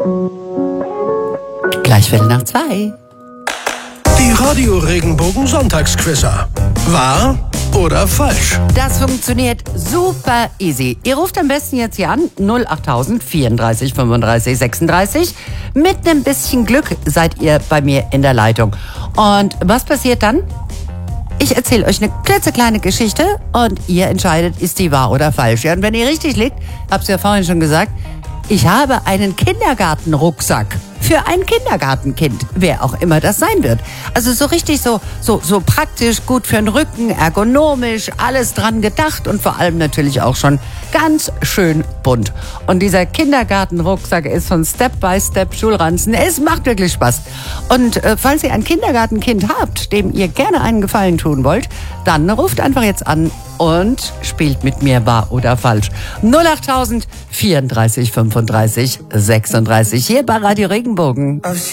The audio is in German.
Gleich 2:15. Die Radio Regenbogen Sonntagsquizzer. Wahr oder falsch? Das funktioniert super easy. Ihr ruft am besten jetzt hier an 08000 34 35 36. Mit einem bisschen Glück seid ihr bei mir in der Leitung. Und was passiert dann? Ich erzähle euch eine klitzekleine Geschichte und ihr entscheidet, ist die wahr oder falsch. Ja, und wenn ihr richtig liegt, hab's ja vorhin schon gesagt, ich habe einen Kindergartenrucksack für ein Kindergartenkind, wer auch immer das sein wird. Also so richtig so praktisch, gut für den Rücken, ergonomisch, alles dran gedacht und vor allem natürlich auch schon ganz schön bunt. Und dieser Kindergartenrucksack ist von Step by Step Schulranzen. Es macht wirklich Spaß. Und falls ihr ein Kindergartenkind habt, dem ihr gerne einen Gefallen tun wollt, dann ruft einfach jetzt an und spielt mit mir wahr oder falsch. 08000 34 35 36 hier bei Radio Regenbogen.